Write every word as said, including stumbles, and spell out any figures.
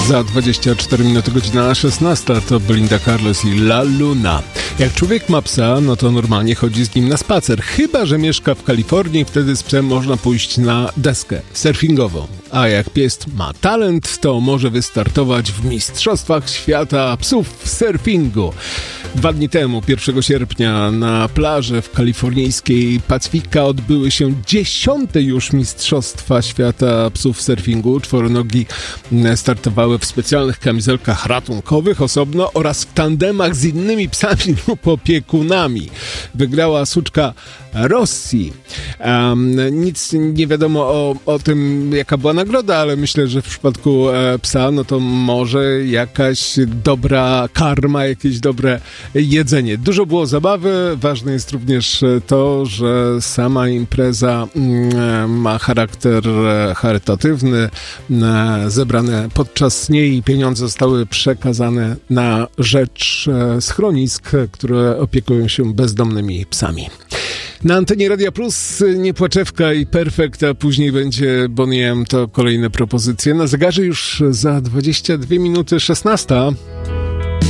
Za dwadzieścia cztery minuty, godzina szesnasta, to Belinda Carlos i La Luna. Jak człowiek ma psa, no to normalnie chodzi z nim na spacer. Chyba że mieszka w Kalifornii, wtedy z psem można pójść na deskę surfingową. A jak pies ma talent, to może wystartować w Mistrzostwach Świata Psów w surfingu. Dwa dni temu, pierwszego sierpnia, na plaży w kalifornijskiej Pacyfika odbyły się dziesiąte już Mistrzostwa Świata Psów w surfingu. Czworonogi startowały w specjalnych kamizelkach ratunkowych osobno oraz w tandemach z innymi psami lub opiekunami. Wygrała suczka Rosji. Um, nic nie wiadomo o, o tym, jaka była nagroda, ale myślę, że w przypadku e, psa, no to może jakaś dobra karma, jakieś dobre jedzenie. Dużo było zabawy. Ważne jest również to, że sama impreza mm, ma charakter charytatywny. E, zebrane podczas niej pieniądze zostały przekazane na rzecz e, schronisk, które opiekują się bezdomnymi psami. Na antenie Radia Plus Niepłaczewka i Perfekt, a później będzie Bonnie M. To kolejne propozycje. Na zegarze już za dwadzieścia dwie minuty szesnasta.